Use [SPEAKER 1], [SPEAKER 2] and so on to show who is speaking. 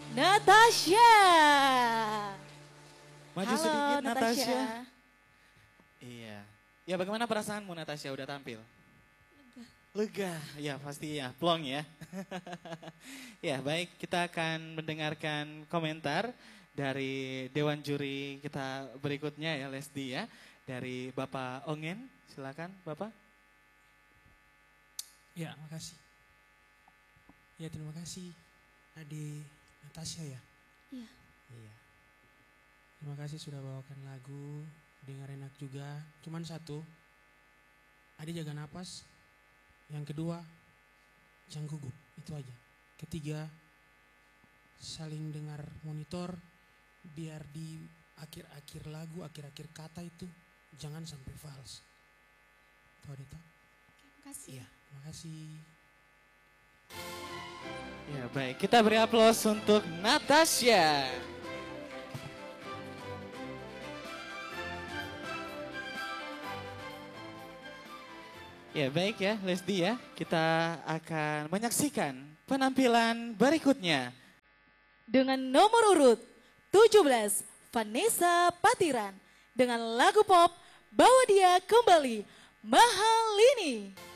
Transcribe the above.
[SPEAKER 1] Natasha.
[SPEAKER 2] Maju
[SPEAKER 1] Halo,
[SPEAKER 2] sedikit
[SPEAKER 1] Natasha.
[SPEAKER 2] Natasha. Iya. Ya bagaimana perasaanmu Natasha udah tampil? Lega, ya pasti ya, plong ya. Ya baik, kita akan mendengarkan komentar dari Dewan Juri kita berikutnya ya Lesdi ya. Dari Bapak Ongen, silakan Bapak.
[SPEAKER 3] Ya, makasih. Ya, terima kasih Adik Natasha ya.
[SPEAKER 1] Iya.
[SPEAKER 3] Iya. Terima kasih sudah bawakan lagu, dengar enak juga. Cuman satu, Adik jaga napas. Yang kedua, jangan gugup, itu aja. Ketiga, saling dengar monitor, biar di akhir-akhir lagu, akhir-akhir kata itu, jangan sampai fals. Tahu deh toh?
[SPEAKER 1] Terima kasih.
[SPEAKER 3] Iya, makasih.
[SPEAKER 2] Ya baik, kita beri aplaus untuk Natasha. Ya baik ya Lesdi ya, kita akan menyaksikan penampilan berikutnya.
[SPEAKER 1] Dengan nomor urut 17, Vanessa Patiran. Dengan lagu pop, Bawa Dia Kembali, Mahalini.